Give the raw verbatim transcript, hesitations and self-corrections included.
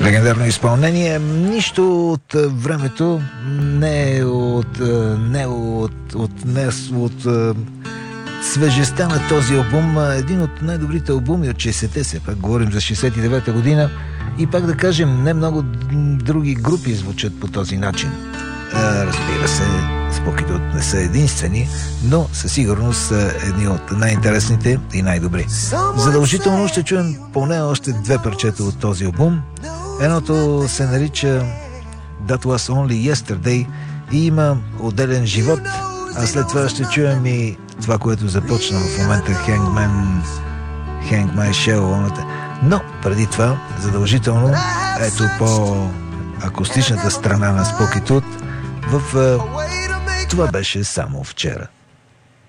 Легендарно изпълнение. Нищо от времето не е от, не от, от, не от, от свежестта на този албум. Един от най-добрите албуми от шейсетте, се пак говорим за шейсет и девета година. И пак да кажем, не много други групи звучат по този начин. Разбира се, Споки Тут не са единствени, но със сигурност са едни от най-интересните и най-добри. Задължително ще чуем поне още две парчета от този албум. Едното се нарича That Was Only Yesterday и има отделен живот, а след това ще чуем и това, което започна в момента Hangman, Hang My Shell. Но преди това, задължително, ето по акустичната страна на Споки Тут в uh, Това беше само вчера.